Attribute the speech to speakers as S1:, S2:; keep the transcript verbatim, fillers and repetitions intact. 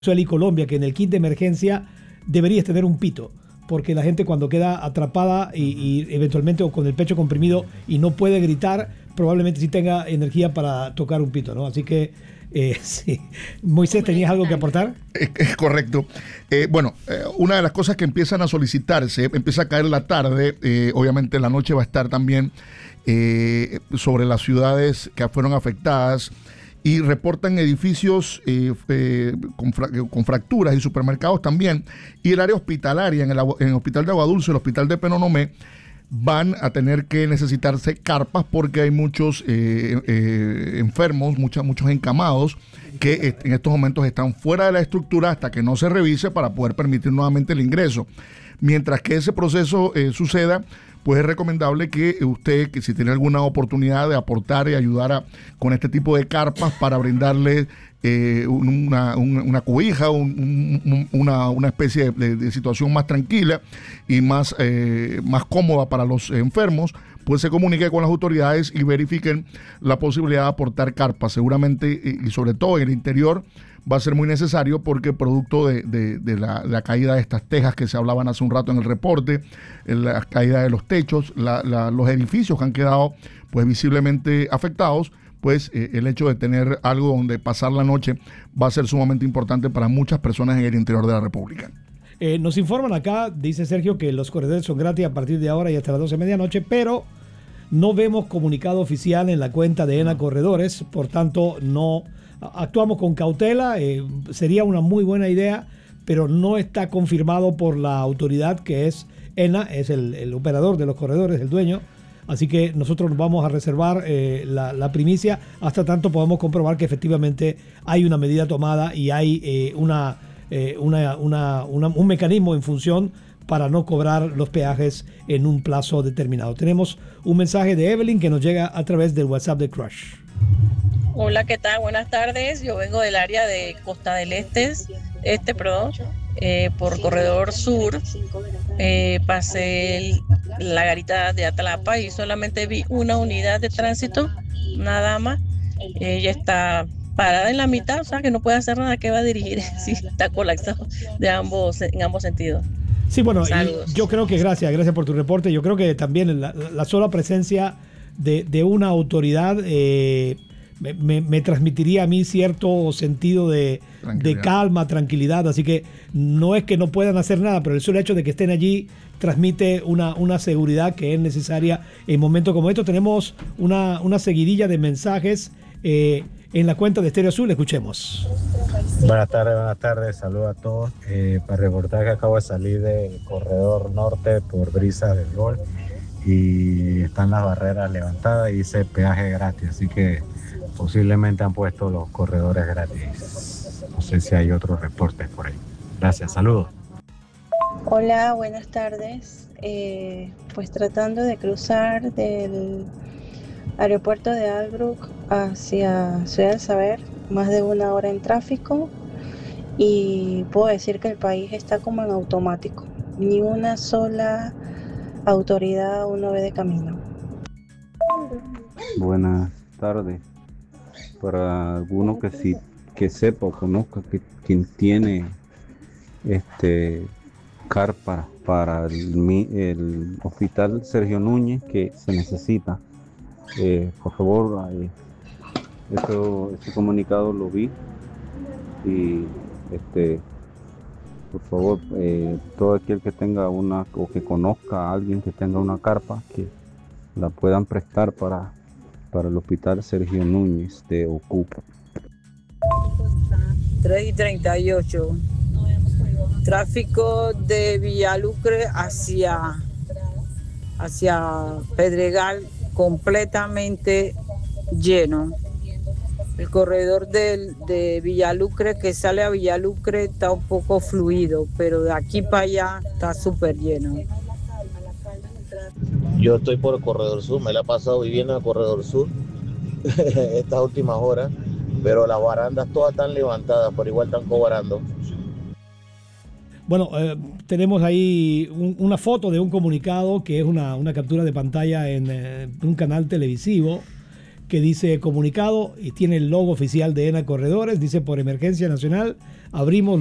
S1: Venezuela y Colombia, que en el kit de emergencia deberías tener un pito, porque la gente cuando queda atrapada y, y eventualmente o con el pecho comprimido y no puede gritar, probablemente sí tenga energía para tocar un pito, ¿no? Así que, eh, sí. Moisés, ¿tenías algo que aportar?
S2: Es, es correcto. Eh, bueno, eh, una de las cosas que empiezan a solicitarse, empieza a caer la tarde, eh, obviamente la noche va a estar también eh, sobre las ciudades que fueron afectadas, y reportan edificios eh, eh, con, fra con fracturas y supermercados también, y el área hospitalaria, en el, en el hospital de Aguadulce, el hospital de Penonomé, van a tener que necesitarse carpas porque hay muchos eh, eh, enfermos, mucha, muchos encamados que en estos momentos están fuera de la estructura hasta que no se revise para poder permitir nuevamente el ingreso. Mientras que ese proceso eh, suceda, pues es recomendable que usted, que si tiene alguna oportunidad de aportar y ayudar a, con este tipo de carpas para brindarle eh, una, una, una cobija, un, un, una, una especie de, de situación más tranquila y más, eh, más cómoda para los enfermos, pues se comunique con las autoridades y verifiquen la posibilidad de aportar carpas. Seguramente, y sobre todo en el interior, va a ser muy necesario porque producto de, de, de, la, de la caída de estas tejas que se hablaban hace un rato en el reporte, la caída de los techos, la, la, los edificios que han quedado pues visiblemente afectados, pues eh, el hecho de tener algo donde pasar la noche va a ser sumamente importante para muchas personas en el interior de la República.
S1: Eh, nos informan acá, dice Sergio, que los corredores son gratis a partir de ahora y hasta las doce de medianoche, pero no vemos comunicado oficial en la cuenta de ENA Corredores, por tanto no actuamos con cautela. Eh, sería una muy buena idea, pero no está confirmado por la autoridad que es ENA, es el, el operador de los corredores, el dueño. Así que nosotros nos vamos a reservar eh, la, la primicia hasta tanto podamos comprobar que efectivamente hay una medida tomada y hay eh, una, eh, una, una, una, un mecanismo en función para no cobrar los peajes en un plazo determinado. Tenemos un mensaje de Evelyn que nos llega a través del WhatsApp de Crush.
S3: Hola, ¿qué tal? Buenas tardes. Yo vengo del área de Costa del Este, este, perdón, eh, por Corredor Sur. Eh, pasé el, la garita de Atalapa y solamente vi una unidad de tránsito, nada más. Ella está parada en la mitad, o sea que no puede hacer nada, que va a dirigir. Sí, está colapsado de ambos, en ambos sentidos.
S1: Sí, bueno, y yo creo que gracias, gracias por tu reporte. Yo creo que también la, la sola presencia de, de una autoridad eh, me, me, me transmitiría a mí cierto sentido de, de calma, tranquilidad. Así que no es que no puedan hacer nada, pero el solo hecho de que estén allí transmite una, una seguridad que es necesaria en momentos como estos. Tenemos una, una seguidilla de mensajes eh, en la cuenta de Estéreo Azul. Escuchemos.
S4: Buenas tardes, buenas tardes, saludos a todos. Eh, para reportar que acabo de salir del corredor norte por Brisa del Gol y están las barreras levantadas y dice peaje gratis, así que posiblemente han puesto los corredores gratis. No sé si hay otros reportes por ahí. Gracias, saludos.
S5: Hola, buenas tardes. Eh, pues tratando de cruzar del aeropuerto de Albrook hacia Ciudad del Saber, más de una hora en tráfico, y puedo decir que el país está como en automático, ni una sola autoridad uno ve de camino.
S6: Buenas tardes. Para alguno que sí que sepa o conozca que quien tiene este carpa para el, el hospital Sergio Núñez que se necesita, eh, por favor, eh, Eso, ese comunicado lo vi y este por favor eh, todo aquel que tenga una o que conozca a alguien que tenga una carpa que la puedan prestar para, para el hospital Sergio Núñez de Ocupa.
S7: tres y treinta y ocho, tráfico de Villalucre hacia hacia Pedregal completamente lleno. El corredor de, de Villalucre que sale a Villalucre está un poco fluido, pero de aquí para allá está súper lleno.
S8: Yo estoy por el Corredor Sur, me la he pasado viviendo en el Corredor Sur estas últimas horas, pero las barandas todas están levantadas, pero igual están cobrando.
S1: Bueno, eh, tenemos ahí un, una foto de un comunicado que es una, una captura de pantalla en eh, un canal televisivo que dice comunicado y tiene el logo oficial de ENA Corredores, dice por emergencia nacional, abrimos